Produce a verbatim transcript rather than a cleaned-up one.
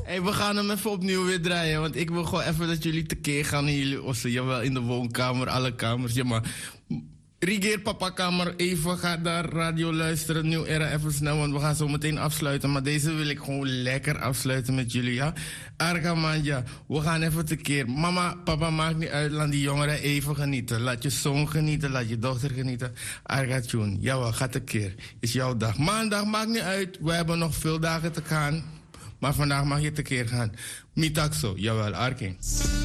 Hey, we gaan hem even opnieuw weer draaien. Want ik wil gewoon even dat jullie tekeer gaan in jullie ossen. Jawel, in de woonkamer, alle kamers. Ja, maar Rigeer Papa Kamer, even ga daar radio luisteren. Nieuw Era even snel, want we gaan zo meteen afsluiten. Maar deze wil ik gewoon lekker afsluiten met jullie, ja. Argamanja, we gaan even tekeer. Mama, papa, maakt niet uit. Laat die jongeren even genieten. Laat je zoon genieten, laat je dochter genieten. Argatjoen, jawel, ga tekeer. Is jouw dag. Maandag, maakt niet uit. We hebben nog veel dagen te gaan. Maar vandaag mag je tekeer gaan. Mitakso, jawel, Arking.